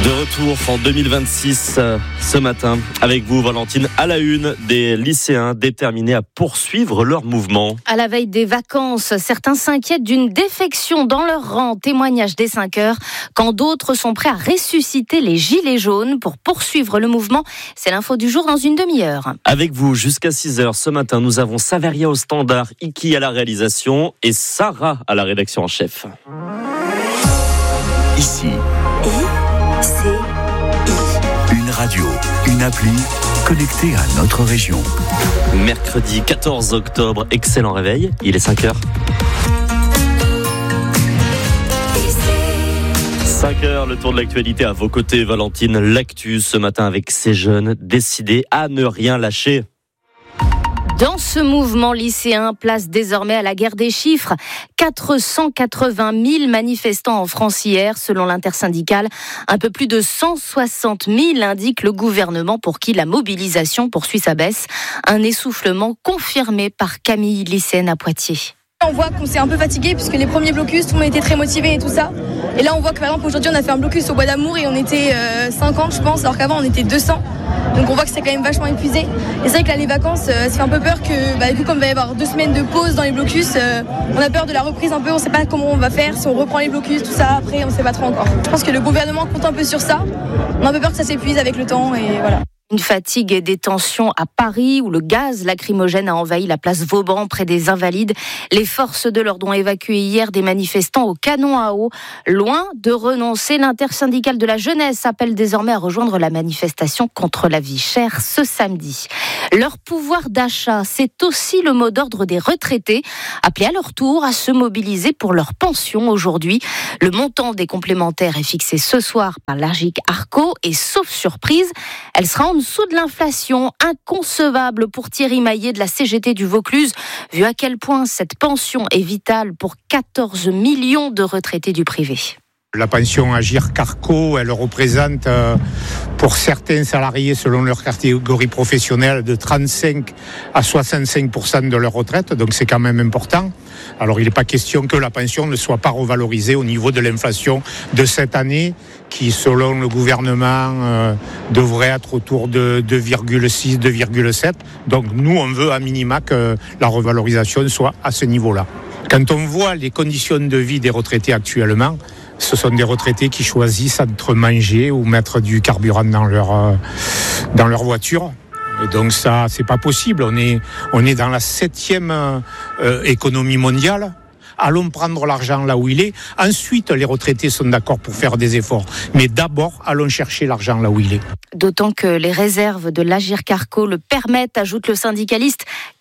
De retour en 2026 ce matin avec vous Valentine, à la une des lycéens déterminés à poursuivre leur mouvement. À la veille des vacances, certains s'inquiètent d'une défection dans leur rang, témoignage des 5 heures, quand d'autres sont prêts à ressusciter les gilets jaunes pour poursuivre le mouvement. C'est l'info du jour dans une demi-heure. Avec vous jusqu'à 6 heures ce matin, nous avons Saveria au standard, Iki à la réalisation et Sarah à la rédaction en chef. Ici. Une radio, une appli connectée à notre région. Mercredi 14 octobre, excellent réveil, il est 5 heures. 5 heures, le tour de l'actualité à vos côtés, Valentine. L'actu ce matin avec ces jeunes décidés à ne rien lâcher. Dans ce mouvement lycéen, place désormais à la guerre des chiffres. 480 000 manifestants en France hier, selon l'intersyndicale. Un peu plus de 160 000 indique le gouvernement pour qui la mobilisation poursuit sa baisse. Un essoufflement confirmé par Camille, lycéenne à Poitiers. On voit qu'on s'est un peu fatigué puisque les premiers blocus, tout le monde était très motivé et tout ça. Et là, on voit que par exemple aujourd'hui, on a fait un blocus au Bois d'Amour et on était 50, je pense, alors qu'avant on était 200. Donc on voit que c'est quand même vachement épuisé. Et c'est vrai que là, les vacances, ça fait un peu peur que, du coup, comme il va y avoir 2 semaines de pause dans les blocus, on a peur de la reprise un peu. On sait pas comment on va faire, si on reprend les blocus, tout ça. Après, on sait pas trop encore. Je pense que le gouvernement compte un peu sur ça. On a un peu peur que ça s'épuise avec le temps et voilà. Une fatigue et des tensions à Paris où le gaz lacrymogène a envahi la place Vauban près des Invalides. Les forces de l'ordre ont évacué hier des manifestants au canon à eau. Loin de renoncer, l'intersyndicale de la jeunesse appelle désormais à rejoindre la manifestation contre la vie chère ce samedi. Leur pouvoir d'achat, c'est aussi le mot d'ordre des retraités, appelés à leur tour à se mobiliser pour leur pension aujourd'hui. Le montant des complémentaires est fixé ce soir par l'Agirc-Arrco et sauf surprise, elle sera en dessous de l'inflation, inconcevable pour Thierry Maillet de la CGT du Vaucluse, vu à quel point cette pension est vitale pour 14 millions de retraités du privé. La pension Agirc-Arrco, elle représente pour certains salariés, selon leur catégorie professionnelle, de 35 à 65% de leur retraite, donc c'est quand même important. Alors il n'est pas question que la pension ne soit pas revalorisée au niveau de l'inflation de cette année, qui selon le gouvernement devrait être autour de 2,6, 2,7. Donc nous on veut à minima que la revalorisation soit à ce niveau-là. Quand on voit les conditions de vie des retraités actuellement, ce sont des retraités qui choisissent entre manger ou mettre du carburant dans leur voiture. Et donc ça, c'est pas possible. On est dans la 7e économie mondiale. Allons prendre l'argent là où il est. Ensuite, les retraités sont d'accord pour faire des efforts. Mais d'abord, allons chercher l'argent là où il est. D'autant que les réserves de l'Agirc-Arrco le permettent, ajoute le syndicaliste.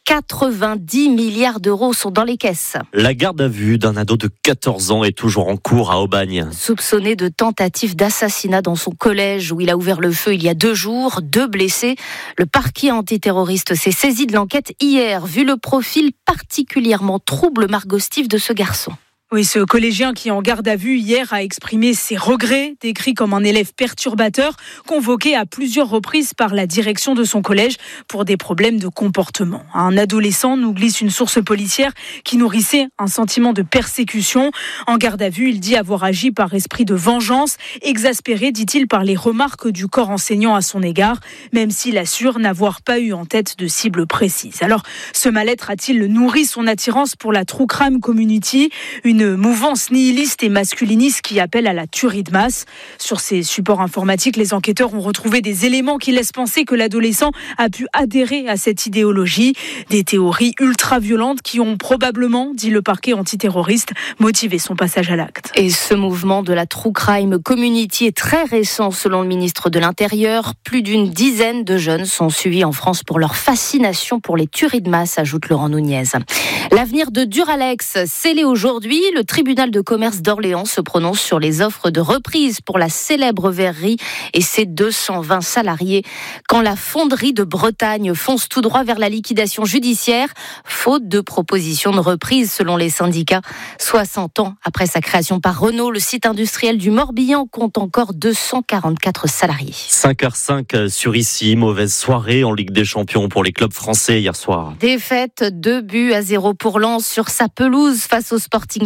90 milliards d'euros sont dans les caisses. La garde à vue d'un ado de 14 ans est toujours en cours à Aubagne. Soupçonné de tentative d'assassinat dans son collège où il a ouvert le feu il y a 2 jours, 2 blessés. Le parquet antiterroriste s'est saisi de l'enquête hier, vu le profil particulièrement trouble margostif de ce garçon. Oui, ce collégien qui, en garde à vue hier, a exprimé ses regrets, décrit comme un élève perturbateur, convoqué à plusieurs reprises par la direction de son collège pour des problèmes de comportement. Un adolescent, nous glisse une source policière, qui nourrissait un sentiment de persécution. En garde à vue, il dit avoir agi par esprit de vengeance, exaspéré, dit-il, par les remarques du corps enseignant à son égard, même s'il assure n'avoir pas eu en tête de cible précise. Alors, ce mal-être a-t-il nourri son attirance pour la True Crime Community, une mouvance nihiliste et masculiniste qui appelle à la tuerie de masse. Sur ces supports informatiques, les enquêteurs ont retrouvé des éléments qui laissent penser que l'adolescent a pu adhérer à cette idéologie. Des théories ultra-violentes qui ont probablement, dit le parquet antiterroriste, motivé son passage à l'acte. Et ce mouvement de la True Crime Community est très récent selon le ministre de l'Intérieur. Plus d'une dizaine de jeunes sont suivis en France pour leur fascination pour les tueries de masse, ajoute Laurent Nunez. L'avenir de Duralex, scellé aujourd'hui. Le tribunal de commerce d'Orléans se prononce sur les offres de reprise pour la célèbre verrerie et ses 220 salariés. Quand la fonderie de Bretagne fonce tout droit vers la liquidation judiciaire, faute de proposition de reprise selon les syndicats. 60 ans après sa création par Renault, le site industriel du Morbihan compte encore 244 salariés. 5h05 sur Ici, mauvaise soirée en Ligue des Champions pour les clubs français hier soir. Défaite 2-0 pour Lens sur sa pelouse face au Sporting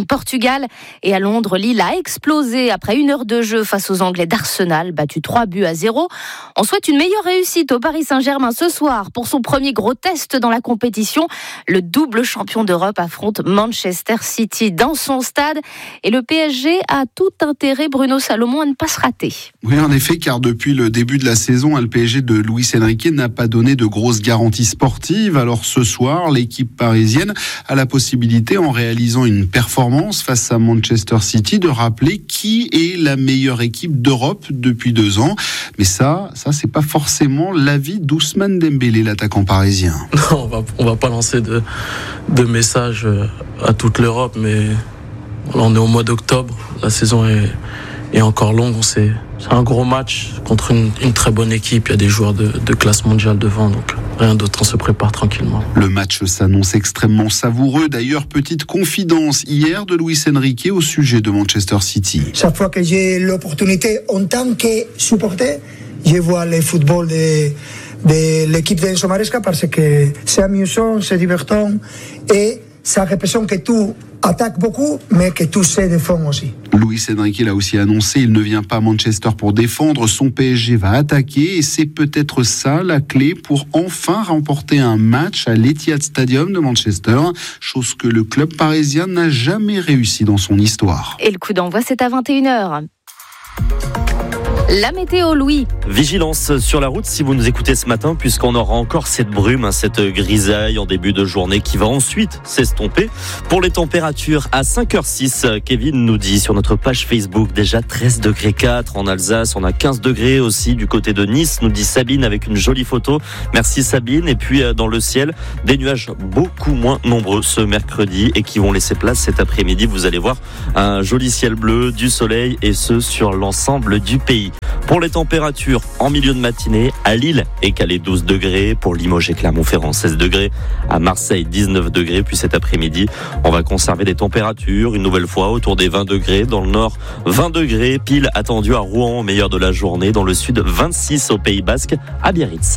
Portugal. Et à Londres, Lille a explosé après 1 heure de jeu face aux Anglais d'Arsenal, battu 3-0. On souhaite une meilleure réussite au Paris Saint-Germain ce soir pour son premier gros test dans la compétition. Le double champion d'Europe affronte Manchester City dans son stade. Et le PSG a tout intérêt, Bruno Salomon, à ne pas se rater. Oui, en effet, car depuis le début de la saison, le PSG de Luis Enrique n'a pas donné de grosses garanties sportives. Alors ce soir, l'équipe parisienne a la possibilité, en réalisant une performance face à Manchester City, de rappeler qui est la meilleure équipe d'Europe depuis 2 ans. Mais ça c'est pas forcément l'avis d'Ousmane Dembélé, l'attaquant parisien. Non, on va pas lancer de messages à toute l'Europe, mais on est au mois d'octobre, la saison est encore longue. C'est un gros match contre une très bonne équipe. Il y a des joueurs de classe mondiale devant, donc rien d'autre, on se prépare tranquillement. Le match s'annonce extrêmement savoureux. D'ailleurs, petite confidence hier de Luis Enrique au sujet de Manchester City. Chaque fois que j'ai l'opportunité en tant que supporter, je vois le football de l'équipe d'Enzo Maresca parce que c'est amusant, c'est divertissant et ça représente que tout attaque beaucoup, mais que tout se défend aussi. Luis Enrique l'a aussi annoncé, il ne vient pas à Manchester pour défendre, son PSG va attaquer et c'est peut-être ça la clé pour enfin remporter un match à l'Etihad Stadium de Manchester, chose que le club parisien n'a jamais réussi dans son histoire. Et le coup d'envoi, c'est à 21h. La météo, Louis. Vigilance sur la route si vous nous écoutez ce matin, puisqu'on aura encore cette brume, cette grisaille en début de journée qui va ensuite s'estomper. Pour les températures, à 5h06, Kevin nous dit sur notre page Facebook, déjà 13 degrés 4 en Alsace, on a 15 degrés aussi du côté de Nice, nous dit Sabine avec une jolie photo. Merci Sabine. Et puis dans le ciel, des nuages beaucoup moins nombreux ce mercredi et qui vont laisser place cet après-midi. Vous allez voir un joli ciel bleu, du soleil et ce sur l'ensemble du pays. Pour les températures, en milieu de matinée, à Lille et Calais 12 degrés, pour Limoges et Clermont-Ferrand 16 degrés, à Marseille 19 degrés, puis cet après-midi, on va conserver des températures une nouvelle fois autour des 20 degrés, dans le nord 20 degrés, pile attendu à Rouen au meilleur de la journée, dans le sud 26 au Pays Basque, à Biarritz.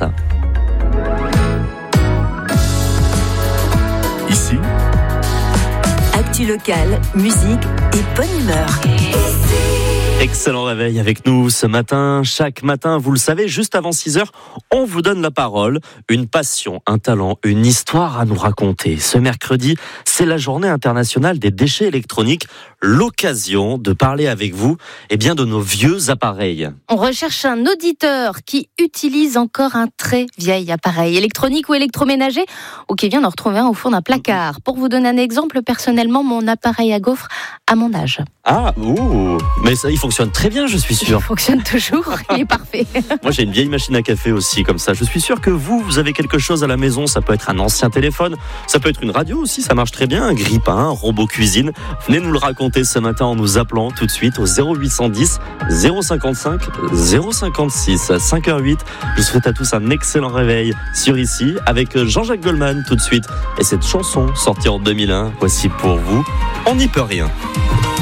Ici, actu locale, musique et bonne humeur. Excellent réveil avec nous ce matin. Chaque matin, vous le savez, juste avant 6h, on vous donne la parole. Une passion, un talent, une histoire à nous raconter. Ce mercredi, c'est la journée internationale des déchets électroniques. L'occasion de parler avec vous de nos vieux appareils. On recherche un auditeur qui utilise encore un très vieil appareil électronique ou électroménager ou qui vient d'en retrouver un au fond d'un placard. Pour vous donner un exemple, personnellement, mon appareil à gaufres à mon âge. Ah, mais ça, il fonctionne très bien, je suis sûr. Il fonctionne toujours, il est parfait. Moi, j'ai une vieille machine à café aussi, comme ça. Je suis sûr que vous avez quelque chose à la maison. Ça peut être un ancien téléphone, ça peut être une radio aussi, ça marche très bien, un grille-pain, un robot cuisine. Venez nous le raconter ce matin en nous appelant tout de suite au 0810 055 056 5h08. Je vous souhaite à tous un excellent réveil sur Ici avec Jean-Jacques Goldman tout de suite. Et cette chanson sortie en 2001, voici pour vous, On n'y peut rien.